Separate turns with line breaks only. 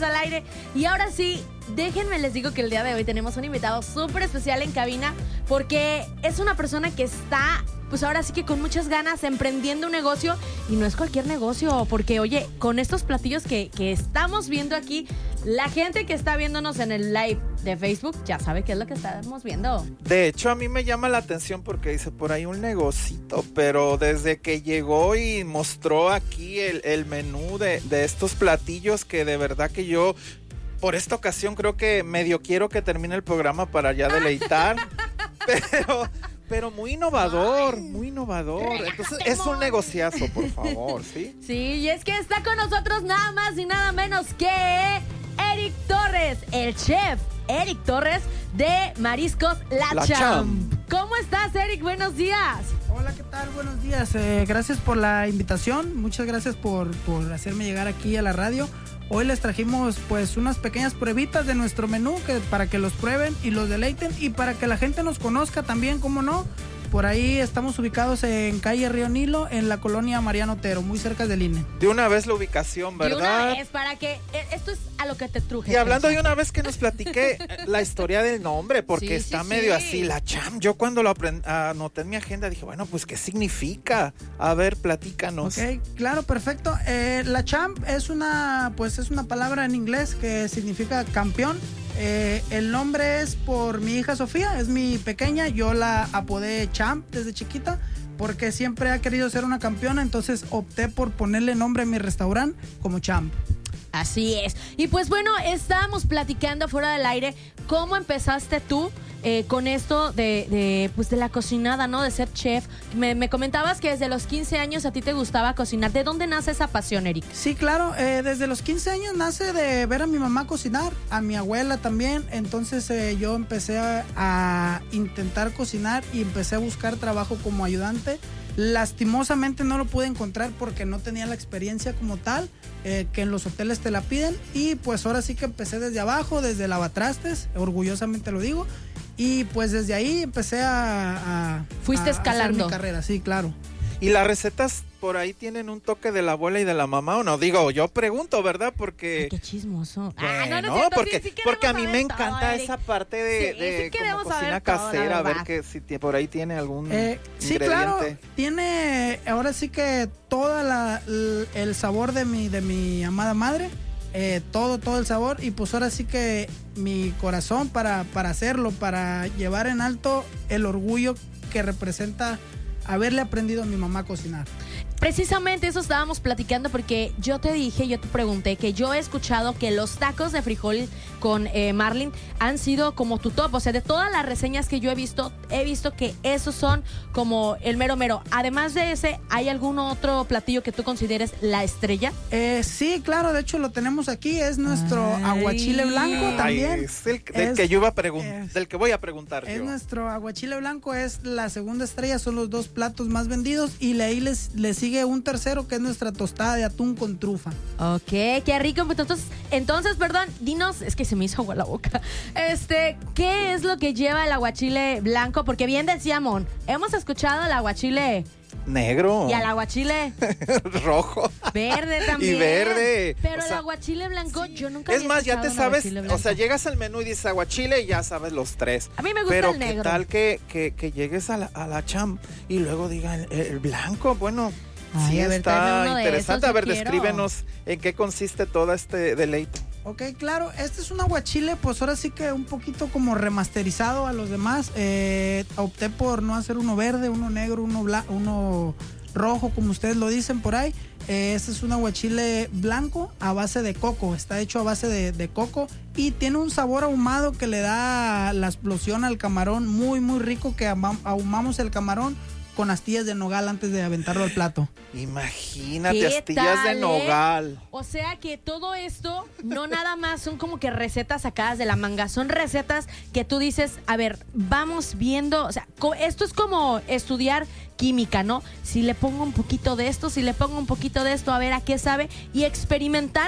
al aire. Y ahora sí, déjenme les digo que el día de hoy tenemos un invitado súper especial en cabina porque es una persona que está, pues ahora sí que con muchas ganas emprendiendo un negocio y no es cualquier negocio porque, oye, con estos platillos que estamos viendo aquí, la gente que está viéndonos en el live de Facebook ya sabe qué es lo que estamos viendo.
De hecho, a mí me llama la atención porque dice por ahí un negocito, pero desde que llegó y mostró aquí el menú de estos platillos que de verdad que yo, por esta ocasión, creo que medio quiero que termine el programa para ya deleitar, pero muy innovador, muy innovador. Entonces, es un negociazo, por favor, ¿sí?
Sí, y es que está con nosotros nada más y nada menos que Eric Torres, el chef Eric Torres de Mariscos La Champ. ¿Cómo estás, Eric? Buenos días.
Hola, ¿qué tal? Buenos días. Gracias por la invitación. Muchas gracias por hacerme llegar aquí a la radio. Hoy les trajimos pues unas pequeñas pruebitas de nuestro menú para que los prueben y los deleiten y para que la gente nos conozca también, ¿cómo no? Por ahí estamos ubicados en calle Río Nilo, en la colonia Mariano Otero, muy cerca del INE.
De una vez la ubicación, ¿verdad?
De una vez, para que... Esto es a lo que te truje.
Y hablando de una vez que nos platiqué la historia del nombre, porque
sí,
está
sí,
medio
sí.
así, La Champ. Yo cuando lo anoté en mi agenda dije, bueno, pues, ¿qué significa? A ver, platícanos.
Ok, claro, perfecto. La Champ es una palabra en inglés que significa campeón. El nombre es por mi hija Sofía, es mi pequeña, yo la apodé Champ desde chiquita porque siempre ha querido ser una campeona, entonces opté por ponerle nombre a mi restaurante como Champ.
Así es. Y pues bueno, estábamos platicando fuera del aire cómo empezaste tú con esto de la cocinada, ¿no? De ser chef. Me comentabas que desde los 15 años a ti te gustaba cocinar. ¿De dónde nace esa pasión, Eric?
Sí, claro. Desde los 15 años nace de ver a mi mamá cocinar, a mi abuela también. Entonces yo empecé a intentar cocinar y empecé a buscar trabajo como ayudante. Lastimosamente no lo pude encontrar porque no tenía la experiencia como tal, que en los hoteles te la piden. Y pues ahora sí que empecé desde abajo, desde lavatrastes, orgullosamente lo digo. Y pues desde ahí empecé
Fuiste escalando
hacer mi carrera, sí, claro.
¿Y las recetas por ahí tienen un toque de la abuela y de la mamá o no? Digo, yo pregunto, ¿verdad? Porque...
Ay, qué chismoso.
Bueno,
no es cierto,
porque a mí me
saber
encanta
todo, Eric.
esa parte de como cocina casera, a ver que si por ahí tiene algún
sí,
ingrediente.
claro, tiene ahora sí que todo el sabor de mi amada madre, todo el sabor, y pues ahora sí que mi corazón para hacerlo, para llevar en alto el orgullo que representa haberle aprendido a mi mamá a cocinar.
Precisamente eso estábamos platicando porque yo te pregunté que yo he escuchado que los tacos de frijol con Marlin han sido como tu top, o sea, de todas las reseñas que yo he visto que esos son como el mero mero. Además de ese, ¿hay algún otro platillo que tú consideres la estrella?
Sí, claro, de hecho lo tenemos aquí, es nuestro aguachile blanco también.
Es del que voy a preguntar
es
yo.
Nuestro aguachile blanco es la segunda estrella, son los 2 platos más vendidos y ahí le sigue un tercero que es nuestra tostada de atún con trufa.
Ok, qué rico. Entonces, perdón, dinos, es que se me hizo agua la boca. ¿Qué es lo que lleva el aguachile blanco? Porque bien decía Mon, hemos escuchado el aguachile
negro
y al aguachile
rojo,
verde también.
Y verde.
Pero el aguachile blanco, sí. Yo nunca
es más, ya te sabes,
o
sea, llegas al menú y dices aguachile y ya sabes los 3.
A mí me gusta el negro.
Pero qué tal que llegues a la Champ y luego digan el blanco, bueno.
Ay,
sí,
a ver,
está interesante.
Esos,
a ver,
quiero.
Descríbenos en qué consiste todo este deleite.
Ok, claro, este es un aguachile, pues ahora sí que un poquito como remasterizado a los demás. Opté por no hacer uno verde, uno negro, uno rojo, como ustedes lo dicen por ahí. Este es un aguachile blanco a base de coco, está hecho a base de coco y tiene un sabor ahumado que le da la explosión al camarón, muy, muy rico, que ahumamos el camarón con astillas de nogal antes de aventarlo al plato.
Imagínate, astillas de nogal.
O sea que todo esto no nada más son como que recetas sacadas de la manga, son recetas que tú dices, a ver, vamos viendo, o sea, esto es como estudiar química, ¿no? Si le pongo un poquito de esto, a ver a qué sabe y experimentar